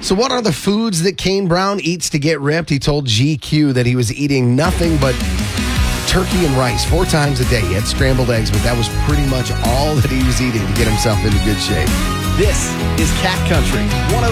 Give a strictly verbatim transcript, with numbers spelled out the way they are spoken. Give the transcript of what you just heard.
So what are the foods that Kane Brown eats to get ripped? He told G Q that he was eating nothing but turkey and rice four times a day. He had scrambled eggs, but that was pretty much all that he was eating to get himself into good shape. This is Cat Country.